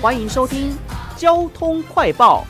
欢迎收听交通快报。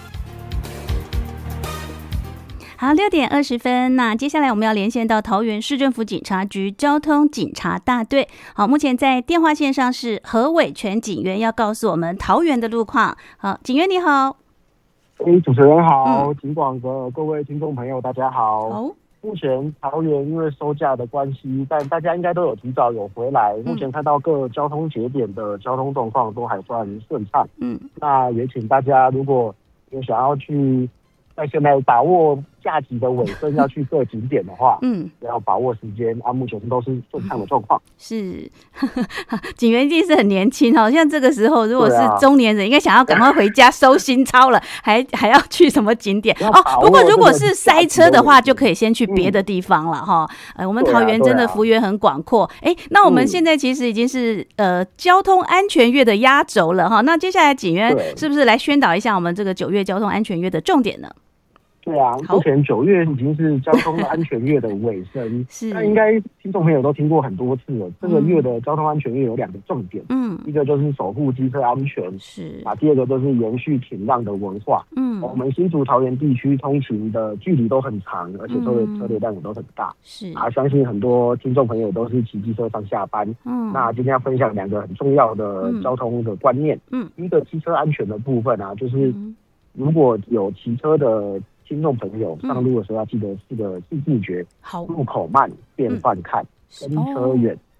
好，6:20，那接下来我们要连线到桃园市政府警察局交通警察大队。好，目前在电话线上是何伟全警员，要告诉我们桃园的路况。好，警员你好。 主持人好，警广的各位听众朋友大家好。目前桃园因为收假的关系，但大家应该都有提早有回来。目前看到各交通节点的交通状况都还算顺畅。那也请大家如果有想要去在现在把握假期的尾声要去各景点的话，要把握时间啊，目前都是顺畅的状况。 是，警员一定是很年轻哦，像这个时候如果是中年人，应该想要赶快回家收心操了，还要去什么景点哦？不过如果是塞车的话，就可以先去别的地方了哈。我们桃园真的幅员很广阔。那我们现在其实已经是交通安全月的压轴了哈。那接下来警员是不是来宣导一下我们这个9月交通安全月的重点呢？ 对啊，目前9月已经是交通安全月的尾声，那应该听众朋友都听过很多次了。这个月的交通安全月有2个重点，一个就是守护机车安全，第二个就是延续停让的文化。我们新竹桃园地区通勤的距离都很长，而且车流量也都很大，相信很多听众朋友都是骑机车上下班。那今天要分享2个很重要的交通的观念。一个机车安全的部分啊，就是如果有骑车的听众朋友上路的时候要记得4个字诀：路口慢、变换看、跟车远、